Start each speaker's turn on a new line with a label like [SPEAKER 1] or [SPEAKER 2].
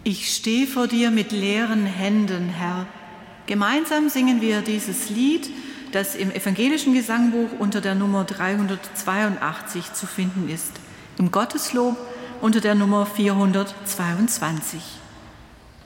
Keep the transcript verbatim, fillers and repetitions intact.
[SPEAKER 1] Ich stehe vor dir mit leeren Händen, Herr. Gemeinsam singen wir dieses Lied, das im evangelischen Gesangbuch unter der Nummer dreihundertzweiundachtzig zu finden ist, im Gotteslob unter der Nummer vierhundertzweiundzwanzig.